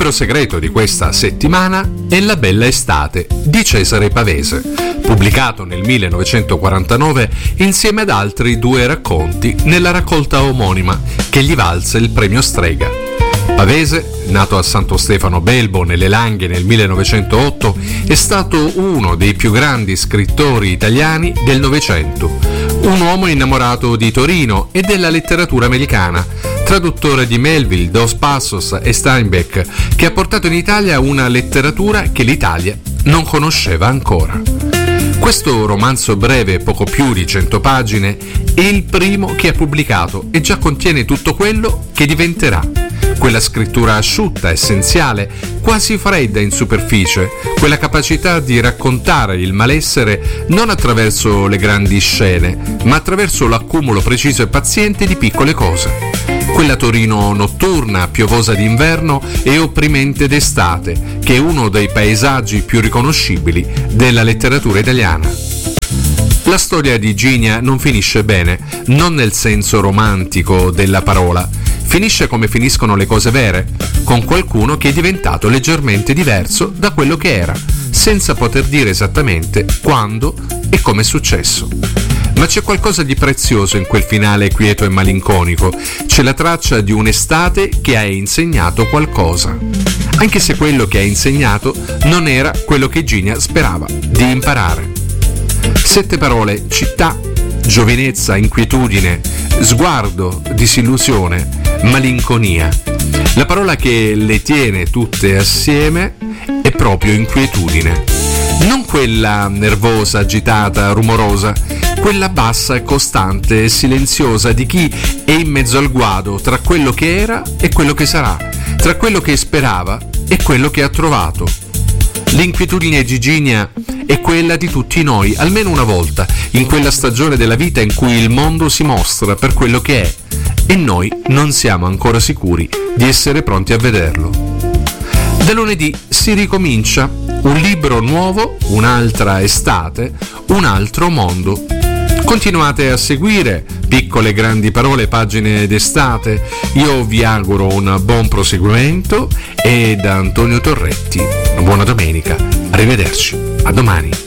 libro segreto di questa settimana è La bella estate di Cesare Pavese, pubblicato nel 1949 insieme ad altri 2 racconti nella raccolta omonima che gli valse il premio Strega. Pavese, nato a Santo Stefano Belbo nelle Langhe nel 1908, è stato uno dei più grandi scrittori italiani del Novecento, un uomo innamorato di Torino e della letteratura americana, traduttore di Melville, Dos Passos e Steinbeck, che ha portato in Italia una letteratura che l'Italia non conosceva ancora. Questo romanzo breve, poco più di 100 pagine, è il primo che ha pubblicato e già contiene tutto quello che diventerà. Quella scrittura asciutta, essenziale, quasi fredda in superficie, quella capacità di raccontare il malessere non attraverso le grandi scene, ma attraverso l'accumulo preciso e paziente di piccole cose. Quella Torino notturna, piovosa d'inverno e opprimente d'estate, che è uno dei paesaggi più riconoscibili della letteratura italiana. La storia di Ginia non finisce bene, non nel senso romantico della parola. Finisce come finiscono le cose vere, con qualcuno che è diventato leggermente diverso da quello che era, senza poter dire esattamente quando e come è successo. Ma c'è qualcosa di prezioso in quel finale quieto e malinconico, c'è la traccia di un'estate che ha insegnato qualcosa, anche se quello che ha insegnato non era quello che Ginia sperava di imparare. 7 parole: città, giovinezza, inquietudine, sguardo, disillusione, malinconia. La parola che le tiene tutte assieme è proprio inquietudine. Non quella nervosa, agitata, rumorosa, quella bassa e costante e silenziosa di chi è in mezzo al guado tra quello che era e quello che sarà, tra quello che sperava e quello che ha trovato. L'inquietudine di Ginia è quella di tutti noi, almeno una volta, in quella stagione della vita in cui il mondo si mostra per quello che è e noi non siamo ancora sicuri di essere pronti a vederlo. Da lunedì si ricomincia, un libro nuovo, un'altra estate, un altro mondo. Continuate a seguire Piccole grandi parole, pagine d'estate. Io vi auguro un buon proseguimento e da Antonio Torretti buona domenica, arrivederci, a domani.